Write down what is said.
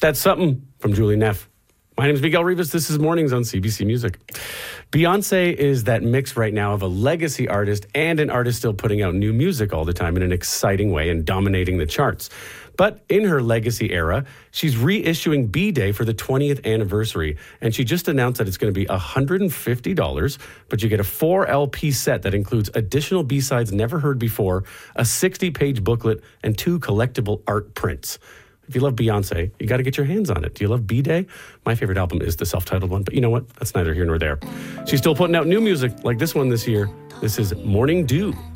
That's Something from Julie Neff. My name is Miguel Rivas. This is Mornings on CBC Music. Beyonce is that mix right now of a legacy artist and an artist still putting out new music all the time in an exciting way and dominating the charts. But in her legacy era, she's reissuing B-Day for the 20th anniversary. And she just announced that it's going to be $150, but you get a 4 LP set that includes additional B-sides never heard before, a 60-page booklet, and 2 collectible art prints. If you love Beyonce, you got to get your hands on it. Do you love B-Day? My favorite album is the self-titled one, but you know what? That's neither here nor there. She's still putting out new music like this one this year. This is Morning Dew.